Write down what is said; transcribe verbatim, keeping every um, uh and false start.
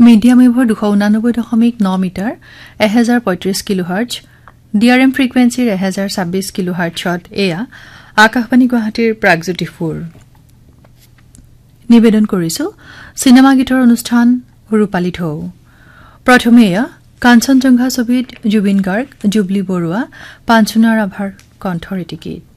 medium ৱেভৰ দুশ ঊনানব্বৈ দশমিক ন metre এক হাজাৰ পঁয়ত্ৰিশ কিলোহাৰ্টজ ডিআৰএম ফ্ৰিকুৱেন্সিৰ এক হাজাৰ ছাব্বিশ কিলোহাৰ্টজত এয়া আকাশবাণী গুৱাহাটীৰ প্ৰাগজ্যোতিপুৰ নিবেদন কৰিছো সিনেমা গীতৰ অনুষ্ঠান ৰূপালী ঢৌ প্ৰথমে এয়া কাঞ্চনজংঘা ছবিত জুবিন গাৰ্গ জুবলি বৰুৱা পাঞ্চনা ৰাভাৰ কণ্ঠৰ এটি গীত